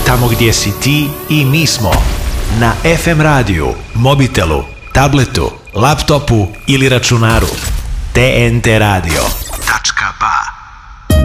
Tamo gdje si ti i mi smo. Na FM radiju, mobitelu, tabletu, laptopu ili računaru. TNT radio.